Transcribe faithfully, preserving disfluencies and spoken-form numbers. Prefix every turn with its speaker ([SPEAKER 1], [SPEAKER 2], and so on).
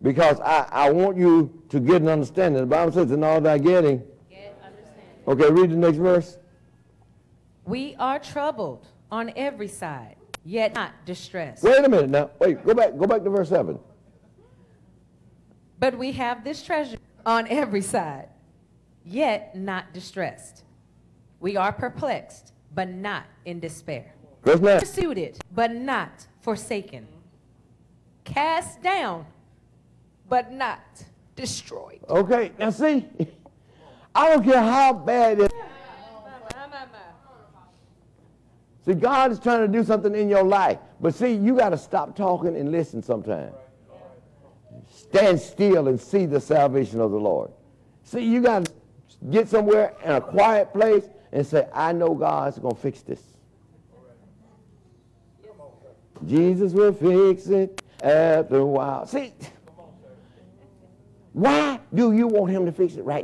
[SPEAKER 1] Because I, I want you to get an understanding. The Bible says, in all thy getting.
[SPEAKER 2] Get understanding.
[SPEAKER 1] Okay, read the next verse.
[SPEAKER 2] We are troubled on every side, yet not distressed.
[SPEAKER 1] Wait a minute now. Wait, go back, go back to verse seven.
[SPEAKER 2] But we have this treasure on every side, yet not distressed. We are perplexed, but not in despair.
[SPEAKER 1] Verse nine.
[SPEAKER 2] Persecuted, but not forsaken. Cast down, but not destroyed.
[SPEAKER 1] Okay, now see, I don't care how bad it is. See, God is trying to do something in your life. But see, you got to stop talking and listen sometime. Stand still and see the salvation of the Lord. See, you got to get somewhere in a quiet place and say, I know God's going to fix this. Jesus will fix it after a while. See, why do you want him to fix it right now?